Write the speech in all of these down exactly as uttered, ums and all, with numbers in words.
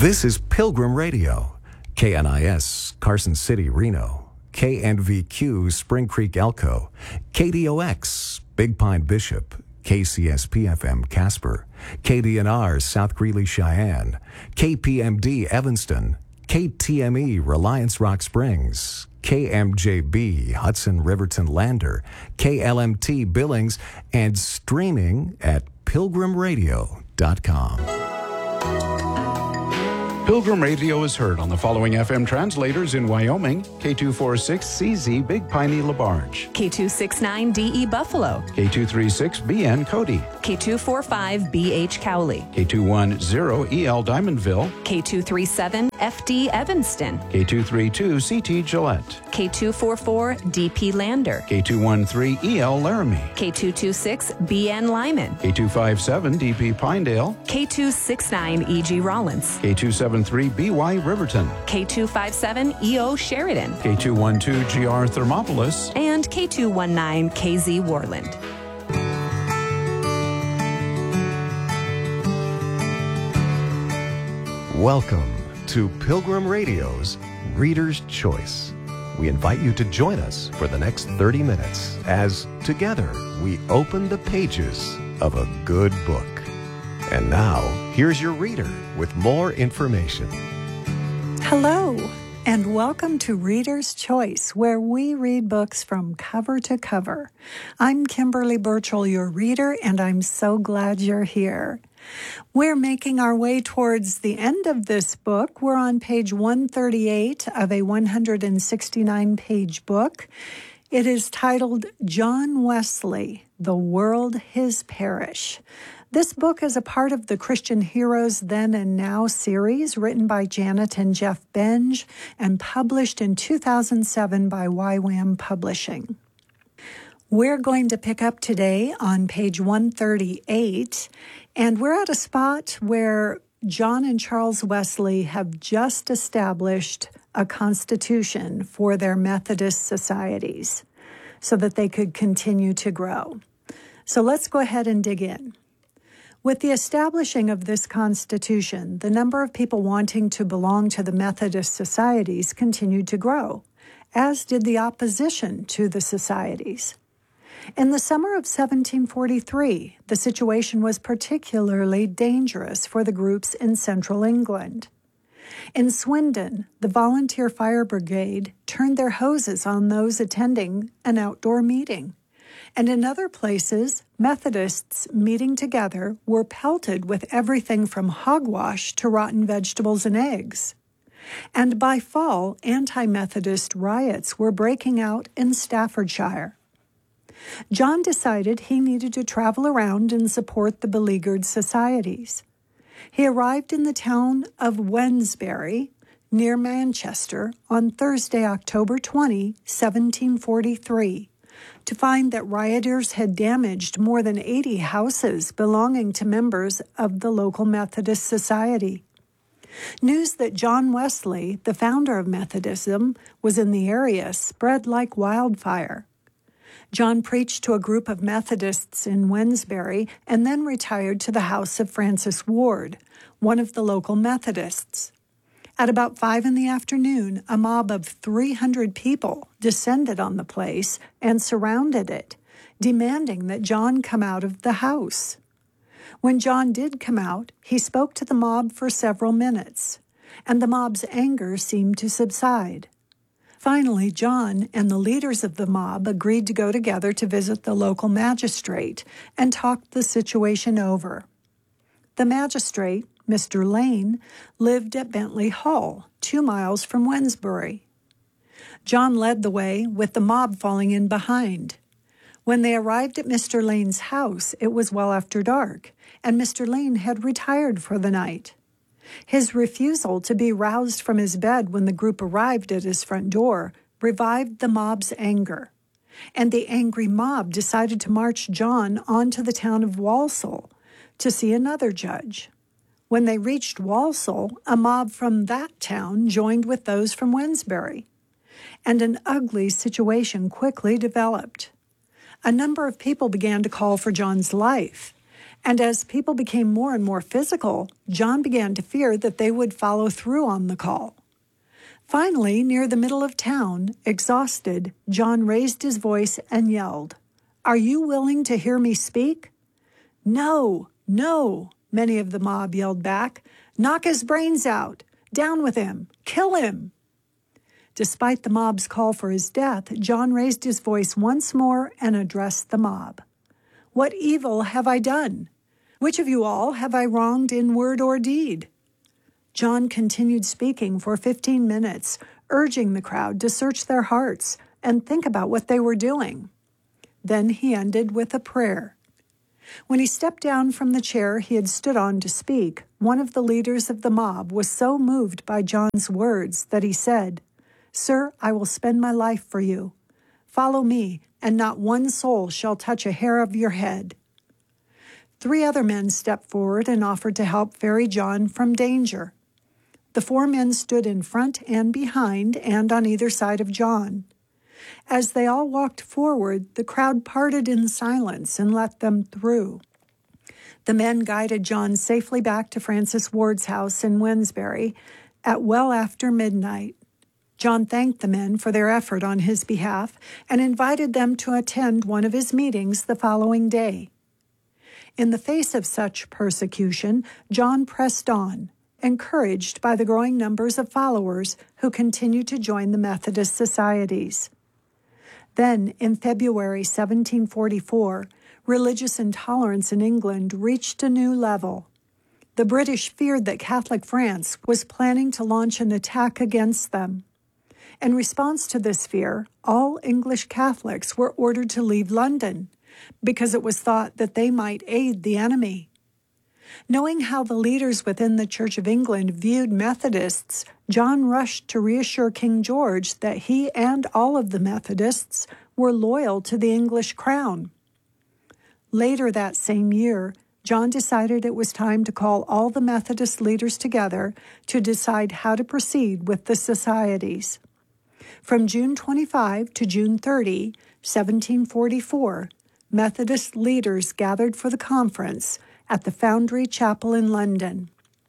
This is Pilgrim Radio, K N I S, Carson City, Reno, K N V Q, Spring Creek, Elko, K D O X, Big Pine, Bishop, K C S P F M, Casper, K D N R, South Greeley, Cheyenne, K P M D, Evanston, K T M E, Reliance Rock Springs, K M J B, Hudson Riverton Lander, K L M T Billings, and streaming at pilgrim radio dot com. Pilgrim Radio is heard on the following F M translators in Wyoming: K two forty-six C Z Big Piney LaBarge, K two sixty-nine D E Buffalo, K two thirty-six B N Cody, K two forty-five B H Cowley, K two ten E L Diamondville, K two thirty-seven F D Evanston, K two thirty-two C T Gillette, K two forty-four D P Lander, K two thirteen E L Laramie, K two twenty-six B N Lyman, K two fifty-seven D P Pinedale, K two sixty-nine E G Rollins, K two seventy-three B Y Riverton, K two fifty-seven E O Sheridan, K two twelve G R Thermopolis, and K two nineteen K Z Worland. Welcome to Pilgrim Radio's Reader's Choice. We invite you to join us for the next thirty minutes as together we open the pages of a good book. And now, here's your reader with more information. Hello, and welcome to Reader's Choice, where we read books from cover to cover. I'm Kimberly Birchall, your reader, and I'm so glad you're here. We're making our way towards the end of this book. We're on page one thirty-eight of a one hundred sixty-nine page book. It is titled John Wesley, The World His Parish. This book is a part of the Christian Heroes Then and Now series, written by Janet and Jeff Benge and published in two thousand seven by Y WAM Publishing. We're going to pick up today on page one thirty-eight, and we're at a spot where John and Charles Wesley have just established a constitution for their Methodist societies so that they could continue to grow. So let's go ahead and dig in. With the establishing of this constitution, the number of people wanting to belong to the Methodist societies continued to grow, as did the opposition to the societies. In the summer of seventeen forty-three, the situation was particularly dangerous for the groups in central England. In Swindon, the volunteer fire brigade turned their hoses on those attending an outdoor meeting. And in other places, Methodists meeting together were pelted with everything from hogwash to rotten vegetables and eggs. And by fall, anti-Methodist riots were breaking out in Staffordshire. John decided he needed to travel around and support the beleaguered societies. He arrived in the town of Wednesbury, near Manchester, on Thursday, October twentieth, seventeen forty-three, to find that rioters had damaged more than eighty houses belonging to members of the local Methodist Society. News that John Wesley, the founder of Methodism, was in the area spread like wildfire. John preached to a group of Methodists in Wednesbury and then retired to the house of Francis Ward, one of the local Methodists. At about five in the afternoon, a mob of three hundred people descended on the place and surrounded it, demanding that John come out of the house. When John did come out, he spoke to the mob for several minutes, and the mob's anger seemed to subside. Finally, John and the leaders of the mob agreed to go together to visit the local magistrate and talk the situation over. The magistrate, Mister Lane, lived at Bentley Hall, two miles from Wednesbury. John led the way, with the mob falling in behind. When they arrived at Mister Lane's house, it was well after dark, and Mister Lane had retired for the night. His refusal to be roused from his bed when the group arrived at his front door revived the mob's anger, and the angry mob decided to march John on to the town of Walsall to see another judge. When they reached Walsall, a mob from that town joined with those from Wednesbury, and an ugly situation quickly developed. A number of people began to call for John's life, And as people became more and more physical, John began to fear that they would follow through on the call. Finally, near the middle of town, exhausted, John raised his voice and yelled, "Are you willing to hear me speak?" "No, no," many of the mob yelled back. "Knock his brains out. Down with him. Kill him." Despite the mob's call for his death, John raised his voice once more and addressed the mob. "What evil have I done? Which of you all have I wronged in word or deed?" John continued speaking for fifteen minutes, urging the crowd to search their hearts and think about what they were doing. Then he ended with a prayer. When he stepped down from the chair he had stood on to speak, one of the leaders of the mob was so moved by John's words that he said, "Sir, I will spend my life for you. Follow me, and not one soul shall touch a hair of your head." Three other men stepped forward and offered to help ferry John from danger. The four men stood in front and behind and on either side of John. As they all walked forward, the crowd parted in silence and let them through. The men guided John safely back to Francis Ward's house in Wednesbury at well after midnight. John thanked the men for their effort on his behalf and invited them to attend one of his meetings the following day. In the face of such persecution, John pressed on, encouraged by the growing numbers of followers who continued to join the Methodist societies. Then, in February seventeen forty-four, religious intolerance in England reached a new level. The British feared that Catholic France was planning to launch an attack against them. In response to this fear, all English Catholics were ordered to leave London because it was thought that they might aid the enemy. Knowing how the leaders within the Church of England viewed Methodists, John rushed to reassure King George that he and all of the Methodists were loyal to the English crown. Later that same year, John decided it was time to call all the Methodist leaders together to decide how to proceed with the societies. From June twenty-fifth to June thirtieth, seventeen forty-four, Methodist leaders gathered for the conference at the Foundry Chapel in London.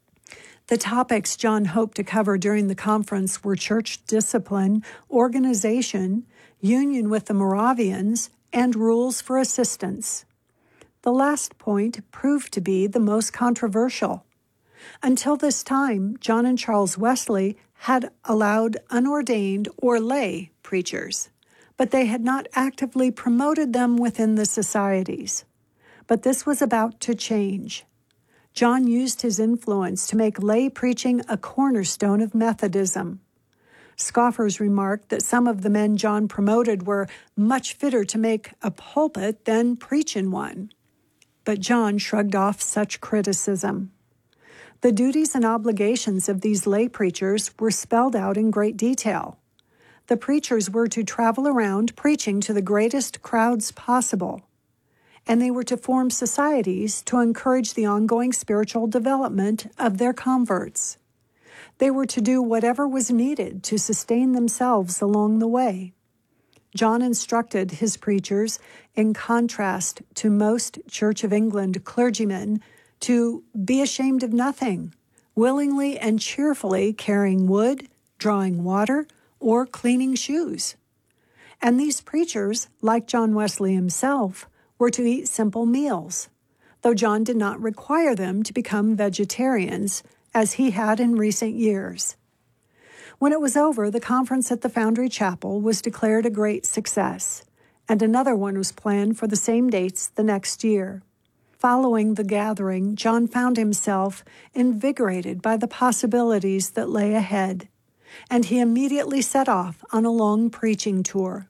The topics John hoped to cover during the conference were church discipline, organization, union with the Moravians, and rules for assistance. The last point proved to be the most controversial. Until this time, John and Charles Wesley had allowed unordained or lay preachers, but they had not actively promoted them within the societies. But this was about to change. John used his influence to make lay preaching a cornerstone of Methodism. Scoffers remarked that some of the men John promoted were much fitter to make a pulpit than preach in one. But John shrugged off such criticism. The duties and obligations of these lay preachers were spelled out in great detail. The preachers were to travel around preaching to the greatest crowds possible, and they were to form societies to encourage the ongoing spiritual development of their converts. They were to do whatever was needed to sustain themselves along the way. John instructed his preachers, in contrast to most Church of England clergymen, to be ashamed of nothing, willingly and cheerfully carrying wood, drawing water, or cleaning shoes. And these preachers, like John Wesley himself, were to eat simple meals, though John did not require them to become vegetarians, as he had in recent years. When it was over, the conference at the Foundry Chapel was declared a great success, and another one was planned for the same dates the next year. Following the gathering, John found himself invigorated by the possibilities that lay ahead, and he immediately set off on a long preaching tour.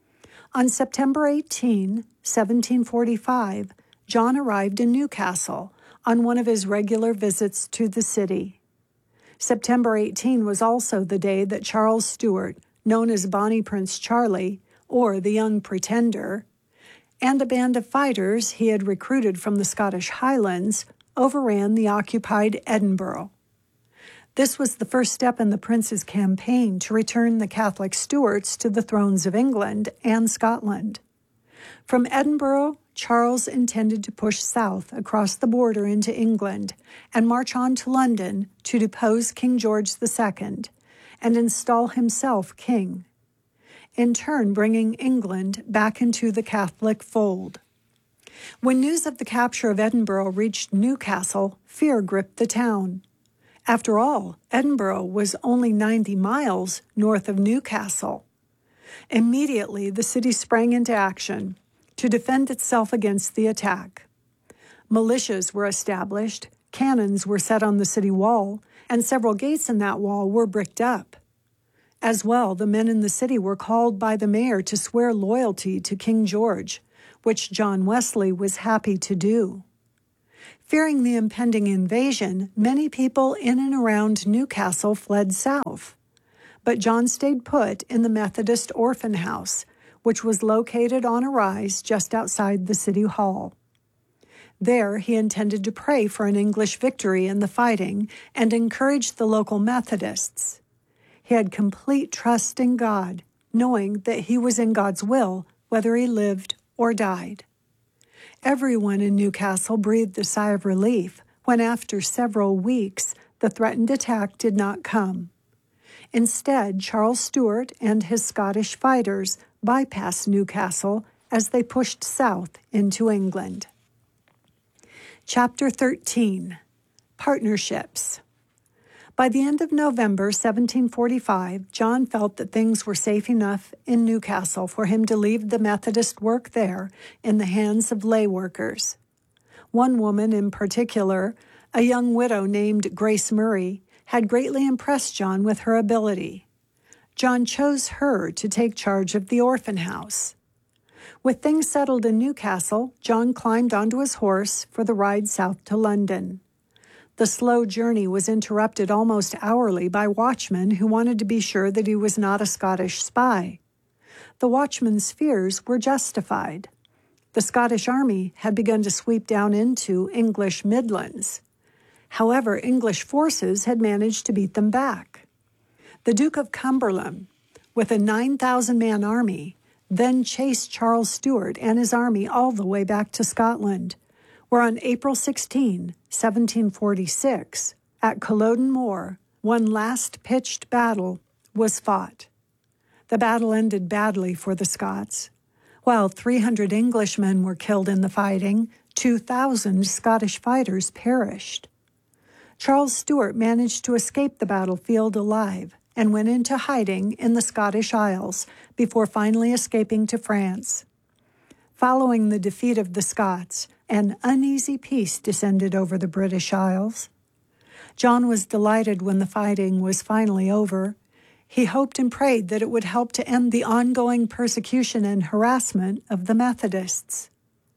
On September eighteenth, seventeen forty-five, John arrived in Newcastle on one of his regular visits to the city. September eighteenth was also the day that Charles Stuart, known as Bonnie Prince Charlie, or the Young Pretender, and a band of fighters he had recruited from the Scottish Highlands, overran the occupied Edinburgh. This was the first step in the Prince's campaign to return the Catholic Stuarts to the thrones of England and Scotland. From Edinburgh, Charles intended to push south across the border into England and march on to London to depose King George the Second and install himself king, in turn bringing England back into the Catholic fold. When news of the capture of Edinburgh reached Newcastle, fear gripped the town. After all, Edinburgh was only ninety miles north of Newcastle. Immediately, the city sprang into action to defend itself against the attack. Militias were established, cannons were set on the city wall, and several gates in that wall were bricked up. As well, the men in the city were called by the mayor to swear loyalty to King George, which John Wesley was happy to do. Fearing the impending invasion, many people in and around Newcastle fled south. But John stayed put in the Methodist Orphan House, which was located on a rise just outside the city hall. There, he intended to pray for an English victory in the fighting and encourage the local Methodists. He had complete trust in God, knowing that he was in God's will, whether he lived or died. Everyone in Newcastle breathed a sigh of relief when, after several weeks, the threatened attack did not come. Instead, Charles Stuart and his Scottish fighters bypassed Newcastle as they pushed south into England. Chapter thirteen. Partnerships. By the end of November seventeen forty-five, John felt that things were safe enough in Newcastle for him to leave the Methodist work there in the hands of lay workers. One woman in particular, a young widow named Grace Murray, had greatly impressed John with her ability. John chose her to take charge of the orphan house. With things settled in Newcastle, John climbed onto his horse for the ride south to London. The slow journey was interrupted almost hourly by watchmen who wanted to be sure that he was not a Scottish spy. The watchmen's fears were justified. The Scottish army had begun to sweep down into English Midlands. However, English forces had managed to beat them back. The Duke of Cumberland, with a nine thousand man army, then chased Charles Stuart and his army all the way back to Scotland, where on April sixteenth, seventeen forty-six, at Culloden Moor, one last pitched battle was fought. The battle ended badly for the Scots. While three hundred Englishmen were killed in the fighting, two thousand Scottish fighters perished. Charles Stuart managed to escape the battlefield alive and went into hiding in the Scottish Isles before finally escaping to France. Following the defeat of the Scots, an uneasy peace descended over the British Isles. John was delighted when the fighting was finally over. He hoped and prayed that it would help to end the ongoing persecution and harassment of the Methodists.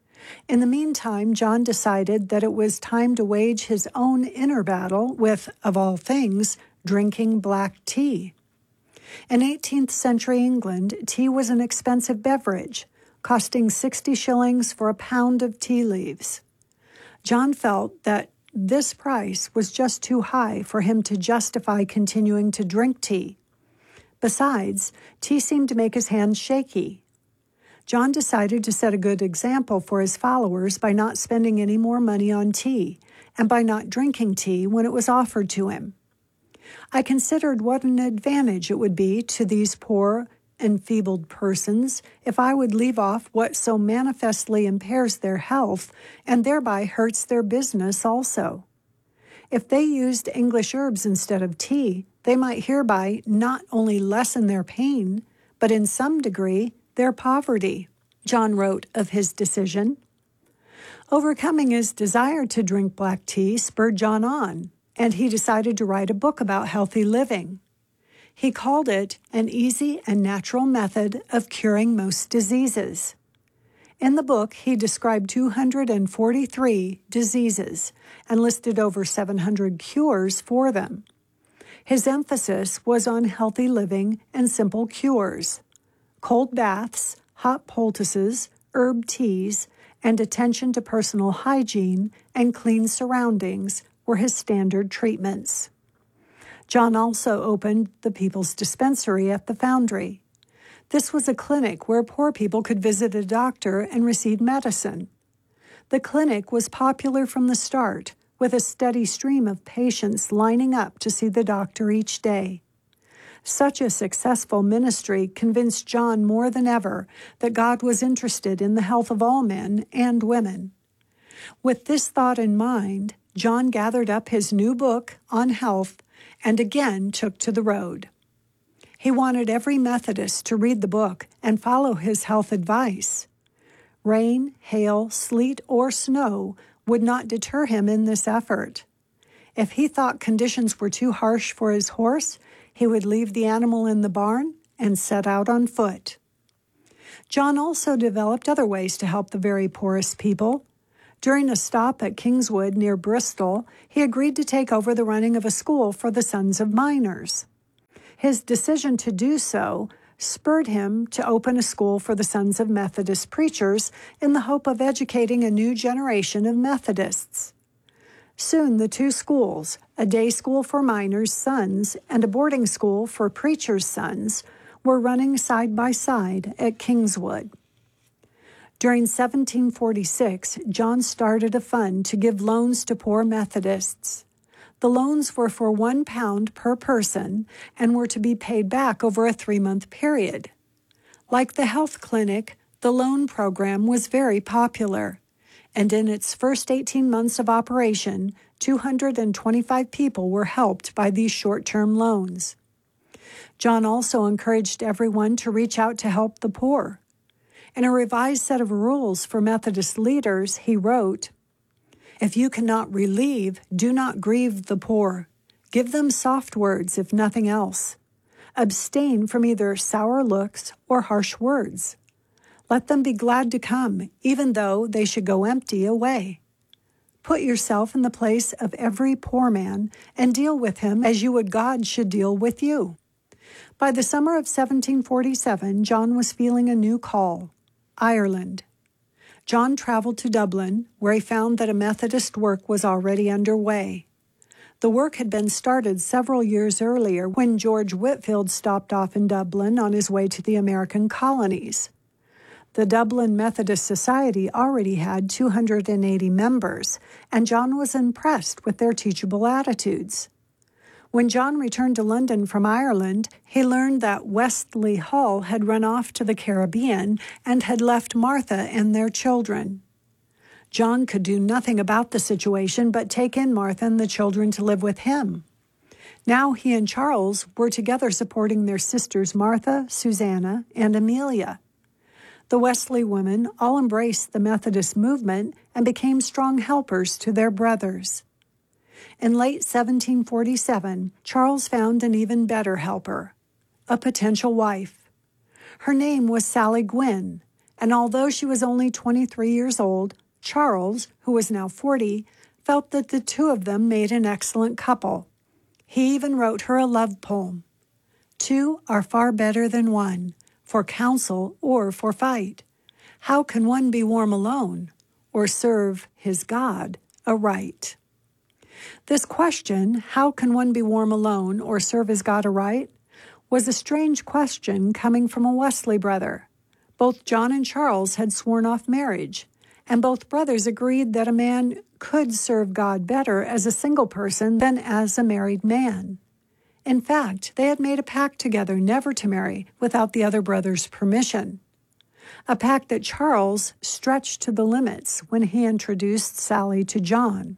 In the meantime, John decided that it was time to wage his own inner battle with, of all things, drinking black tea. In eighteenth century England, tea was an expensive beverage, costing sixty shillings for a pound of tea leaves. John felt that this price was just too high for him to justify continuing to drink tea. Besides, tea seemed to make his hands shaky. John decided to set a good example for his followers by not spending any more money on tea and by not drinking tea when it was offered to him. I considered what an advantage it would be to these poor, enfeebled persons if I would leave off what so manifestly impairs their health and thereby hurts their business also. If they used English herbs instead of tea, they might hereby not only lessen their pain, but in some degree their poverty, John wrote of his decision. Overcoming his desire to drink black tea spurred John on, and he decided to write a book about healthy living. He called it An Easy and Natural Method of Curing Most Diseases. In the book, he described two hundred forty-three diseases and listed over seven hundred cures for them. His emphasis was on healthy living and simple cures. Cold baths, hot poultices, herb teas, and attention to personal hygiene and clean surroundings were his standard treatments. John also opened the People's Dispensary at the Foundry. This was a clinic where poor people could visit a doctor and receive medicine. The clinic was popular from the start, with a steady stream of patients lining up to see the doctor each day. Such a successful ministry convinced John more than ever that God was interested in the health of all men and women. With this thought in mind, John gathered up his new book on health and again took to the road. He wanted every Methodist to read the book and follow his health advice. Rain, hail, sleet, or snow would not deter him in this effort. If he thought conditions were too harsh for his horse, he would leave the animal in the barn and set out on foot. John also developed other ways to help the very poorest people. During a stop at Kingswood near Bristol, he agreed to take over the running of a school for the sons of miners. His decision to do so spurred him to open a school for the sons of Methodist preachers in the hope of educating a new generation of Methodists. Soon the two schools, a day school for miners' sons and a boarding school for preachers' sons, were running side by side at Kingswood. During seventeen forty-six, John started a fund to give loans to poor Methodists. The loans were for one pound per person and were to be paid back over a three-month period. Like the health clinic, the loan program was very popular, and in its first eighteen months of operation, two hundred twenty-five people were helped by these short-term loans. John also encouraged everyone to reach out to help the poor. In a revised set of rules for Methodist leaders, he wrote, "If you cannot relieve, do not grieve the poor. Give them soft words, if nothing else. Abstain from either sour looks or harsh words. Let them be glad to come, even though they should go empty away. Put yourself in the place of every poor man and deal with him as you would God should deal with you." By the summer of seventeen forty-seven, John was feeling a new call, Ireland. John traveled to Dublin, where he found that a Methodist work was already underway. The work had been started several years earlier when George Whitefield stopped off in Dublin on his way to the American colonies. The Dublin Methodist Society already had two hundred eighty members, and John was impressed with their teachable attitudes. When John returned to London from Ireland, he learned that Wesley Hall had run off to the Caribbean and had left Martha and their children. John could do nothing about the situation but take in Martha and the children to live with him. Now he and Charles were together supporting their sisters Martha, Susanna, and Amelia. The Wesley women all embraced the Methodist movement and became strong helpers to their brothers. In late seventeen forty-seven, Charles found an even better helper, a potential wife. Her name was Sally Gwynn, and although she was only twenty-three years old, Charles, who was now forty, felt that the two of them made an excellent couple. He even wrote her a love poem. "Two are far better than one, for counsel or for fight. How can one be warm alone, or serve his God aright?" This question, how can one be warm alone or serve his God aright, was a strange question coming from a Wesley brother. Both John and Charles had sworn off marriage, and both brothers agreed that a man could serve God better as a single person than as a married man. In fact, they had made a pact together never to marry without the other brother's permission, a pact that Charles stretched to the limits when he introduced Sally to John.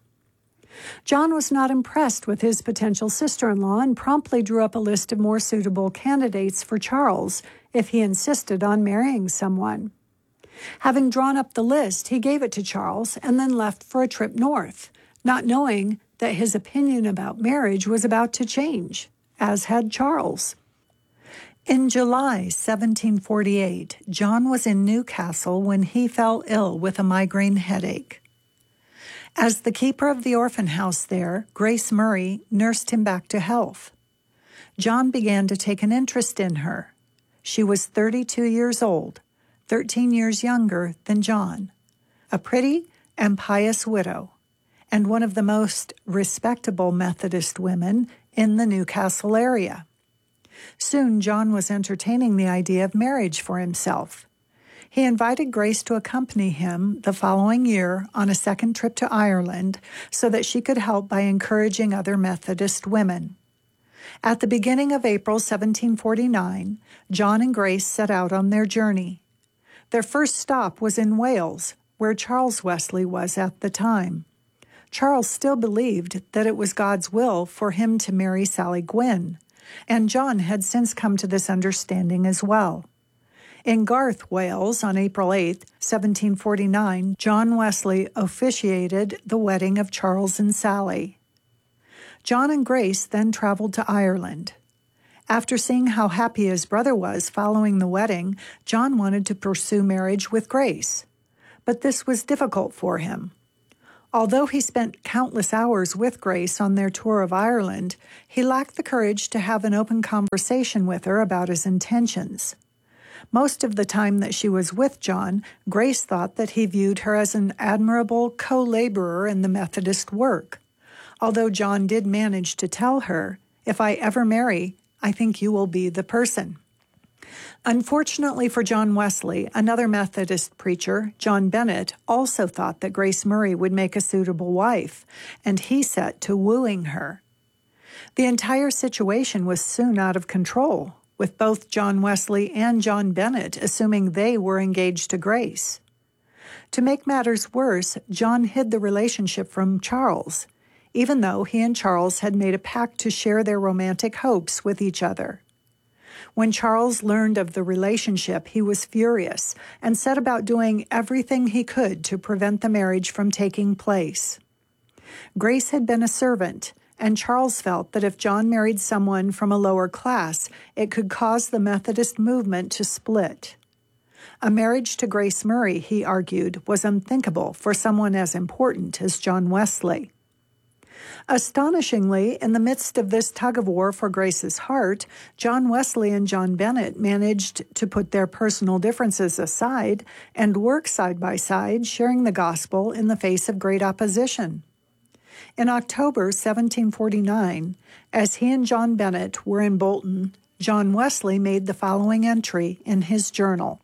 John was not impressed with his potential sister-in-law and promptly drew up a list of more suitable candidates for Charles if he insisted on marrying someone. Having drawn up the list, he gave it to Charles and then left for a trip north, not knowing that his opinion about marriage was about to change, as had Charles. In July seventeen forty-eight, John was in Newcastle when he fell ill with a migraine headache. As the keeper of the orphan house there, Grace Murray nursed him back to health. John began to take an interest in her. She was thirty-two years old, thirteen years younger than John, a pretty and pious widow, and one of the most respectable Methodist women in the Newcastle area. Soon, John was entertaining the idea of marriage for himself. He invited Grace to accompany him the following year on a second trip to Ireland so that she could help by encouraging other Methodist women. At the beginning of April seventeen forty-nine, John and Grace set out on their journey. Their first stop was in Wales, where Charles Wesley was at the time. Charles still believed that it was God's will for him to marry Sally Gwynn, and John had since come to this understanding as well. In Garth, Wales, on April eighth, seventeen forty-nine, John Wesley officiated the wedding of Charles and Sally. John and Grace then traveled to Ireland. After seeing how happy his brother was following the wedding, John wanted to pursue marriage with Grace. But this was difficult for him. Although he spent countless hours with Grace on their tour of Ireland, he lacked the courage to have an open conversation with her about his intentions. Most of the time that she was with John, Grace thought that he viewed her as an admirable co-laborer in the Methodist work. Although John did manage to tell her, "If I ever marry, I think you will be the person." Unfortunately for John Wesley, another Methodist preacher, John Bennett, also thought that Grace Murray would make a suitable wife, and he set to wooing her. The entire situation was soon out of control, with both John Wesley and John Bennett assuming they were engaged to Grace. To make matters worse, John hid the relationship from Charles, even though he and Charles had made a pact to share their romantic hopes with each other. When Charles learned of the relationship, he was furious and set about doing everything he could to prevent the marriage from taking place. Grace had been a servant, and Charles felt that if John married someone from a lower class, it could cause the Methodist movement to split. A marriage to Grace Murray, he argued, was unthinkable for someone as important as John Wesley. Astonishingly, in the midst of this tug-of-war for Grace's heart, John Wesley and John Bennett managed to put their personal differences aside and work side by side, sharing the gospel in the face of great opposition. In October seventeen forty-nine, as he and John Bennett were in Bolton, John Wesley made the following entry in his journal.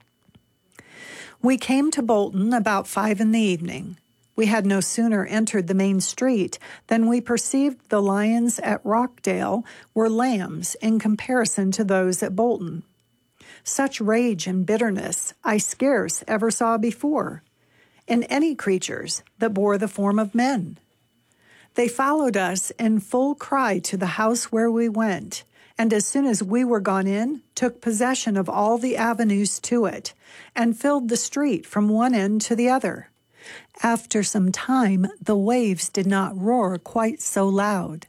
"We came to Bolton about five in the evening. We had no sooner entered the main street than we perceived the lions at Rockdale were lambs in comparison to those at Bolton. Such rage and bitterness I scarce ever saw before, in any creatures that bore the form of men. They followed us in full cry to the house where we went, and as soon as we were gone in, took possession of all the avenues to it, and filled the street from one end to the other. After some time, the waves did not roar quite so loud.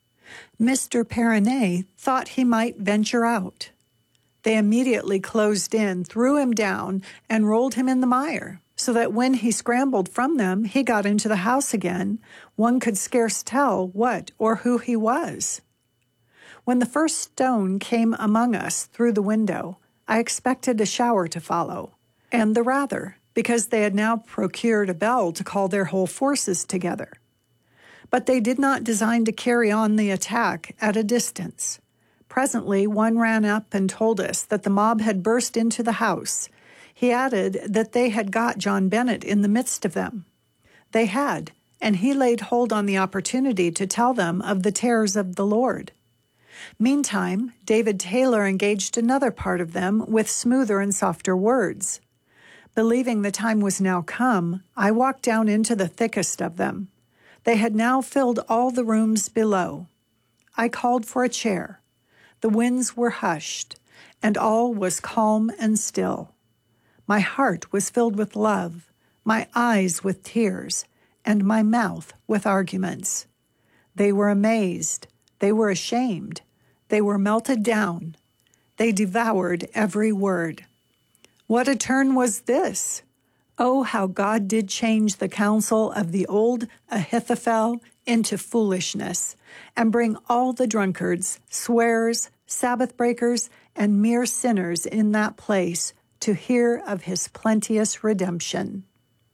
Mister Perrinet thought he might venture out. They immediately closed in, threw him down, and rolled him in the mire, so that when he scrambled from them, he got into the house again. One could scarce tell what or who he was. When the first stone came among us through the window, I expected a shower to follow, and the rather, because they had now procured a bell to call their whole forces together. But they did not design to carry on the attack at a distance. Presently, one ran up and told us that the mob had burst into the house. He added that they had got John Bennett in the midst of them. They had, and he laid hold on the opportunity to tell them of the terrors of the Lord. Meantime, David Taylor engaged another part of them with smoother and softer words. Believing the time was now come, I walked down into the thickest of them. They had now filled all the rooms below. I called for a chair. The winds were hushed, and all was calm and still. My heart was filled with love, my eyes with tears, and my mouth with arguments. They were amazed. They were ashamed. They were melted down. They devoured every word. What a turn was this! Oh, how God did change the counsel of the old Ahithophel into foolishness, and bring all the drunkards, swearers, Sabbath breakers, and mere sinners in that place to hear of his plenteous redemption."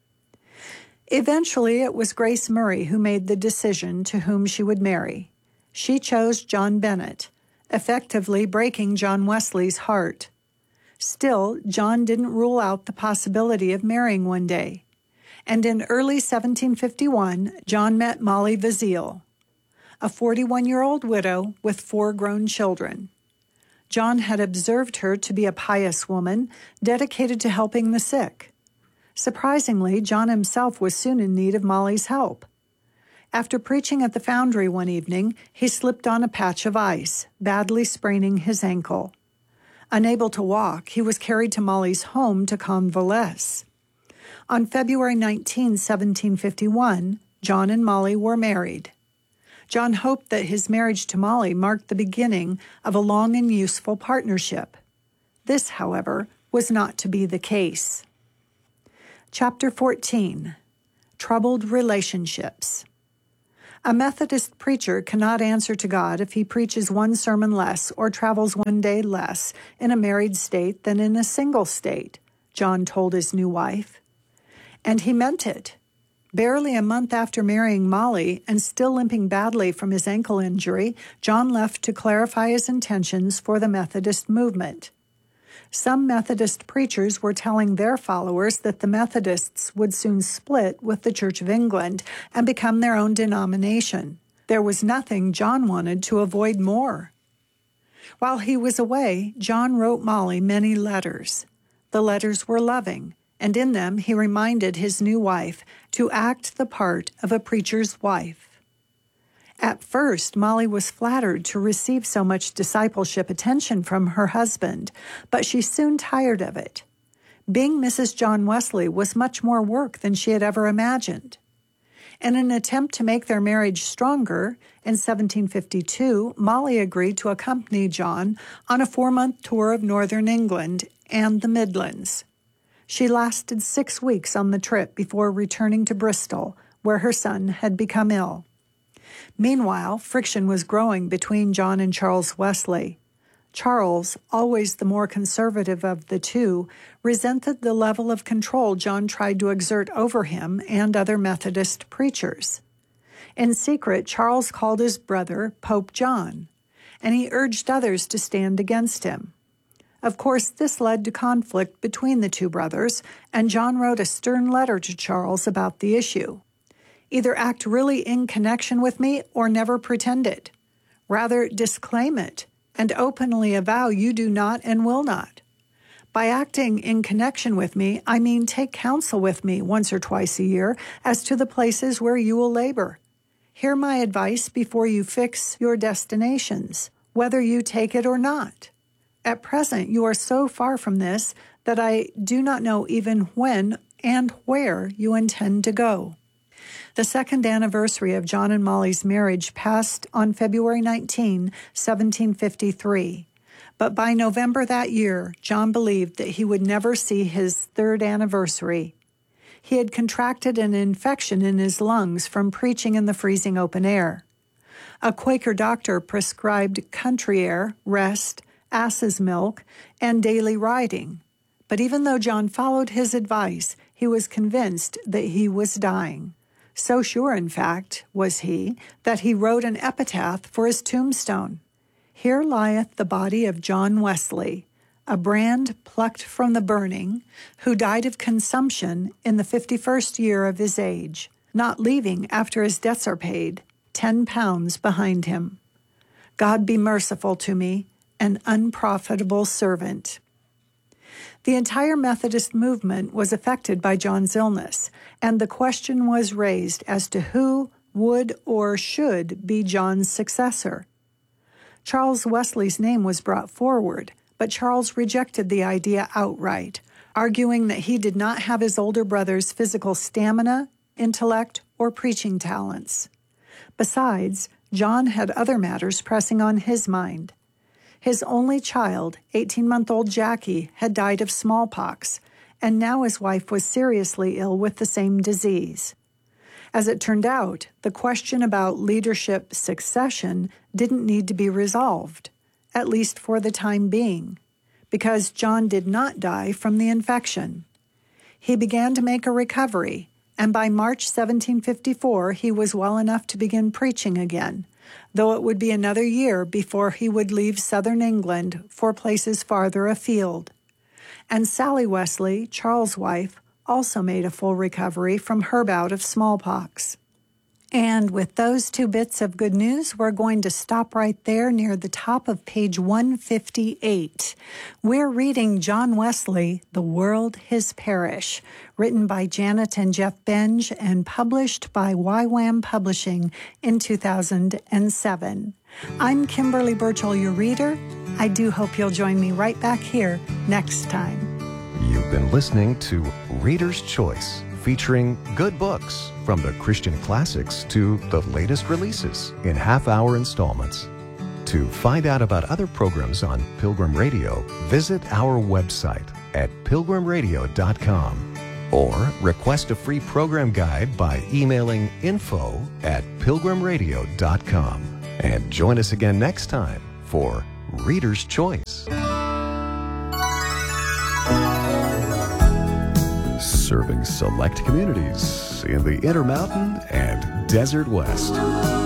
Eventually, it was Grace Murray who made the decision to whom she would marry. She chose John Bennett, effectively breaking John Wesley's heart. Still, John didn't rule out the possibility of marrying one day. And in early seventeen fifty-one, John met Molly Vasile, a forty-one-year-old widow with four grown children. John had observed her to be a pious woman dedicated to helping the sick. Surprisingly, John himself was soon in need of Molly's help. After preaching at the foundry one evening, he slipped on a patch of ice, badly spraining his ankle. Unable to walk, he was carried to Molly's home to convalesce. On February nineteenth, seventeen fifty-one, John and Molly were married. John hoped that his marriage to Molly marked the beginning of a long and useful partnership. This, however, was not to be the case. Chapter fourteen, Troubled Relationships. A Methodist preacher cannot answer to God if he preaches one sermon less or travels one day less in a married state than in a single state, John told his new wife. And he meant it. Barely a month after marrying Molly and still limping badly from his ankle injury, John left to clarify his intentions for the Methodist movement. Some Methodist preachers were telling their followers that the Methodists would soon split with the Church of England and become their own denomination. There was nothing John wanted to avoid more. While he was away, John wrote Molly many letters. The letters were loving, and in them he reminded his new wife to act the part of a preacher's wife. At first, Molly was flattered to receive so much discipleship attention from her husband, but she soon tired of it. Being Missus John Wesley was much more work than she had ever imagined. In an attempt to make their marriage stronger, in seventeen fifty-two, Molly agreed to accompany John on a four-month tour of northern England and the Midlands. She lasted six weeks on the trip before returning to Bristol, where her son had become ill. Meanwhile, friction was growing between John and Charles Wesley. Charles, always the more conservative of the two, resented the level of control John tried to exert over him and other Methodist preachers. In secret, Charles called his brother Pope John, and he urged others to stand against him. Of course, this led to conflict between the two brothers, and John wrote a stern letter to Charles about the issue. Either act really in connection with me or never pretend it. Rather, disclaim it and openly avow you do not and will not. By acting in connection with me, I mean take counsel with me once or twice a year as to the places where you will labor. Hear my advice before you fix your destinations, whether you take it or not. At present, you are so far from this that I do not know even when and where you intend to go. The second anniversary of John and Molly's marriage passed on February nineteenth, seventeen fifty-three. But by November that year, John believed that he would never see his third anniversary. He had contracted an infection in his lungs from preaching in the freezing open air. A Quaker doctor prescribed country air, rest, ass's milk, and daily riding. But even though John followed his advice, he was convinced that he was dying. So sure, in fact, was he, that he wrote an epitaph for his tombstone. Here lieth the body of John Wesley, a brand plucked from the burning, who died of consumption in the fifty-first year of his age, not leaving, after his debts are paid, ten pounds behind him. God be merciful to me, an unprofitable servant. The entire Methodist movement was affected by John's illness, and the question was raised as to who would or should be John's successor. Charles Wesley's name was brought forward, but Charles rejected the idea outright, arguing that he did not have his older brother's physical stamina, intellect, or preaching talents. Besides, John had other matters pressing on his mind. His only child, eighteen-month-old Jackie, had died of smallpox, and now his wife was seriously ill with the same disease. As it turned out, the question about leadership succession didn't need to be resolved, at least for the time being, because John did not die from the infection. He began to make a recovery, and by March seventeen fifty-four he was well enough to begin preaching again, though it would be another year before he would leave southern England for places farther afield. And Sally Wesley, Charles' wife, also made a full recovery from her bout of smallpox. And with those two bits of good news, we're going to stop right there near the top of page one fifty-eight. We're reading John Wesley, The World His Parish, written by Janet and Jeff Benge and published by Y WAM Publishing in two thousand seven. I'm Kimberly Birchall, your reader. I do hope you'll join me right back here next time. You've been listening to Reader's Choice, featuring good books from the Christian classics to the latest releases in half-hour installments. To find out about other programs on Pilgrim Radio, visit our website at pilgrim radio dot com or request a free program guide by emailing info at pilgrim radio dot com. And join us again next time for Reader's Choice. Serving select communities in the Intermountain and Desert West.